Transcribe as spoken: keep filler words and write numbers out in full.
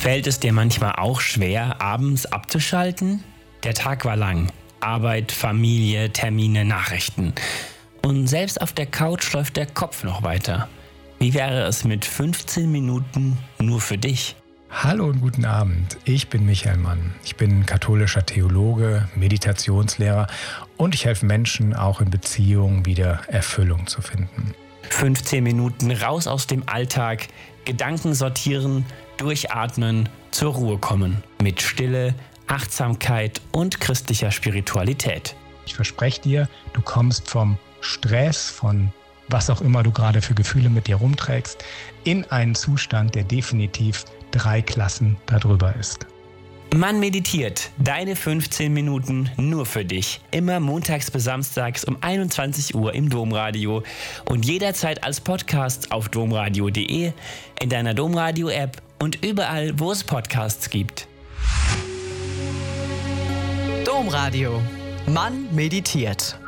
Fällt es dir manchmal auch schwer, abends abzuschalten? Der Tag war lang. Arbeit, Familie, Termine, Nachrichten. Und selbst auf der Couch läuft der Kopf noch weiter. Wie wäre es mit fünfzehn Minuten nur für dich? Hallo und guten Abend, ich bin Michael Mann. Ich bin katholischer Theologe, Meditationslehrer und ich helfe Menschen auch in Beziehungen wieder Erfüllung zu finden. fünfzehn Minuten raus aus dem Alltag, Gedanken sortieren, durchatmen, zur Ruhe kommen. Mit Stille, Achtsamkeit und christlicher Spiritualität. Ich verspreche dir, du kommst vom Stress, von was auch immer du gerade für Gefühle mit dir rumträgst, in einen Zustand, der definitiv drei Klassen darüber ist. Mann meditiert, deine fünfzehn Minuten nur für dich. Immer montags bis samstags um einundzwanzig Uhr im Domradio und jederzeit als Podcast auf domradio punkt de, in deiner Domradio-App und überall, wo es Podcasts gibt. Domradio. Mann meditiert.